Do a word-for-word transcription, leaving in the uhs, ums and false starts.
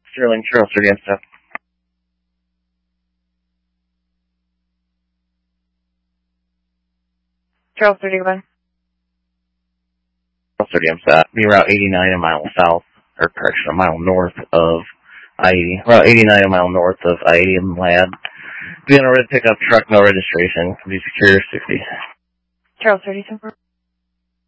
Sterling, Charles thirty M stop. Charles thirty-one. Charles thirty M stop. Be Route eighty-nine, a mile south, or correction, a mile north of I eighty. Route eighty-nine, a mile north of I eighty in Lab. Be on a red pickup truck, no registration. Be secure, sixty. Charles thirty-two.